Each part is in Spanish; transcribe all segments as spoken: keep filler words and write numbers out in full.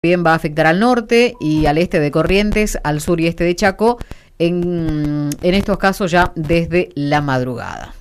También va a afectar al norte y al este de Corrientes, al sur y este de Chaco, en, en estos casos ya desde la madrugada.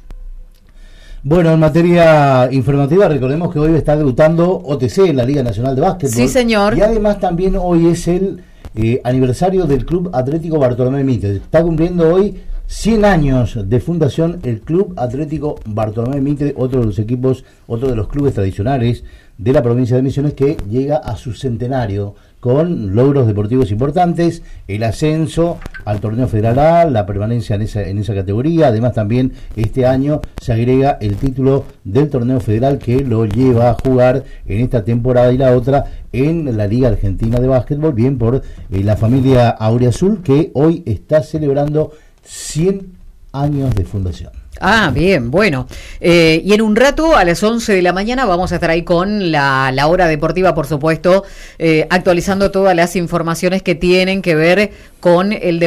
Bueno, en materia informativa, recordemos que hoy está debutando O T C en la Liga Nacional de Básquetbol. Sí, señor. Y además también hoy es el eh, aniversario del Club Atlético Bartolomé Mitre. Está cumpliendo hoy cien años de fundación el Club Atlético Bartolomé Mitre, otro de los equipos, otro de los clubes tradicionales de la provincia de Misiones, que llega a su centenario con logros deportivos importantes, el ascenso al torneo federal A, la permanencia en esa, en esa categoría. Además también este año se agrega el título del torneo federal que lo lleva a jugar en esta temporada y la otra en la Liga Argentina de Básquetbol, bien por eh, la familia Auriazul, que hoy está celebrando cien años de fundación. Ah, bien, bueno. Eh, y en un rato, a las once de la mañana, vamos a estar ahí con la, la hora deportiva, por supuesto, eh, actualizando todas las informaciones que tienen que ver con el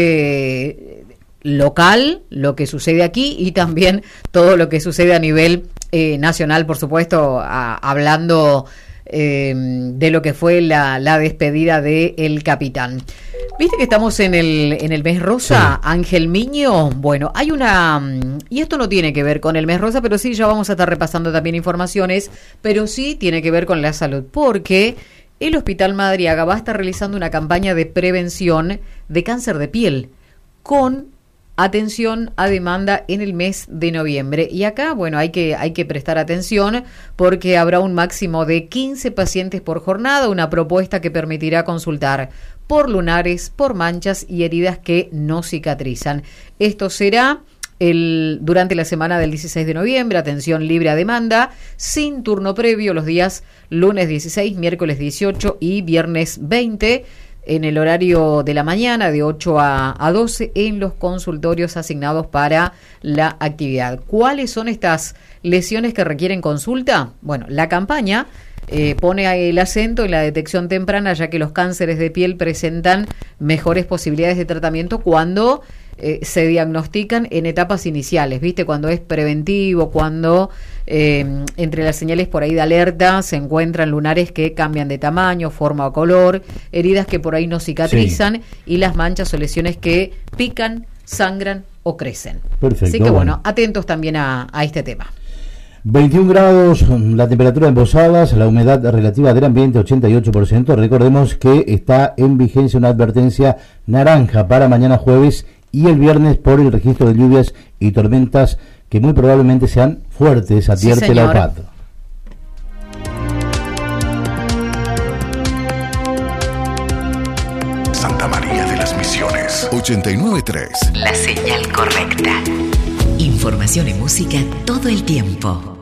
deporte local, lo que sucede aquí y también todo lo que sucede a nivel eh, nacional, por supuesto, a, hablando eh, de lo que fue la, la despedida de el capitán. ¿Viste que estamos en el en el mes rosa, sí. Ángel Miño? Bueno, hay una... Y esto no tiene que ver con el mes rosa, pero sí, ya vamos a estar repasando también informaciones, pero sí tiene que ver con la salud, porque el Hospital Madariaga va a estar realizando una campaña de prevención de cáncer de piel con atención a demanda en el mes de noviembre. Y acá, bueno, hay que, hay que prestar atención porque habrá un máximo de quince pacientes por jornada, una propuesta que permitirá consultar por lunares, por manchas y heridas que no cicatrizan. Esto será el, durante la semana del dieciséis de noviembre, atención libre a demanda, sin turno previo, los días lunes dieciséis, miércoles dieciocho y viernes veinte, en el horario de la mañana de ocho a doce en los consultorios asignados para la actividad. ¿Cuáles son estas lesiones que requieren consulta? Bueno, la campaña eh, pone el acento en la detección temprana, ya que los cánceres de piel presentan mejores posibilidades de tratamiento cuando eh, se diagnostican en etapas iniciales, ¿viste? Cuando es preventivo, cuando eh, entre las señales por ahí de alerta se encuentran lunares que cambian de tamaño, forma o color, heridas que por ahí no cicatrizan, sí, y las manchas o lesiones que pican, sangran o crecen. Perfecto. Así que bueno, atentos también a, a este tema. veintiún grados, la temperatura en Posadas, la humedad relativa del ambiente ochenta y ocho por ciento. Recordemos que está en vigencia una advertencia naranja para mañana jueves y el viernes por el registro de lluvias y tormentas que muy probablemente sean fuertes, advierte sí, la O P A T. Santa María de las Misiones, ochenta y nueve punto tres. La señal correcta. Información y música todo el tiempo.